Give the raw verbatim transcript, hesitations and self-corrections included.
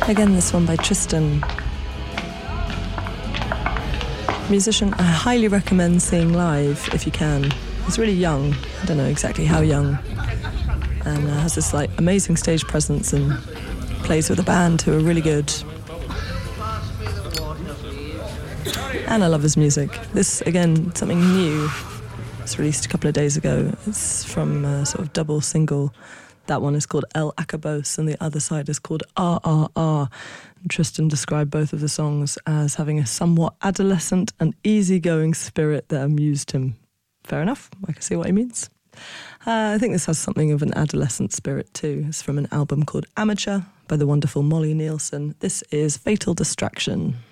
Again, this one by Tristan. Musician I highly recommend seeing live if you can. He's really young, I don't know exactly how young, and uh, has this like amazing stage presence and plays with a band who are really good. And I love his music. This, again, something new. It's released a couple of days ago. It's from a sort of double single. That one is called El Acabos and the other side is called R R R. And Tristan described both of the songs as having a somewhat adolescent and easygoing spirit that amused him. Fair enough, I can see what he means. Uh, I think this has something of an adolescent spirit too. It's from an album called Amateur by the wonderful Molly Nielsen. This is Fatal Distraction.